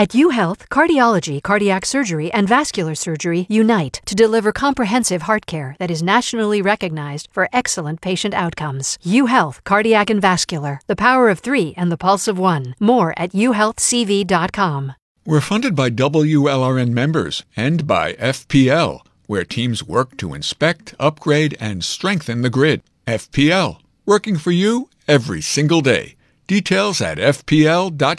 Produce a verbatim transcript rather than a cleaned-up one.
At UHealth, cardiology, cardiac surgery, and vascular surgery unite to deliver comprehensive heart care that is nationally recognized for excellent patient outcomes. UHealth, cardiac and vascular, the power of three and the pulse of one. More at u health c v dot com. We're funded by W L R N members and by F P L, where teams work to inspect, upgrade, and strengthen the grid. F P L, working for you every single day. Details at f p l dot